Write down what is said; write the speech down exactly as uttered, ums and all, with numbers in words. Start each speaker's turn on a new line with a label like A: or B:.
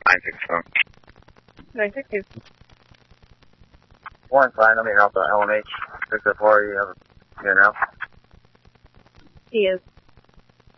A: nine six two.
B: nine six two.
A: One fine, let me help the L M H. six oh four, you have here now?
B: He is.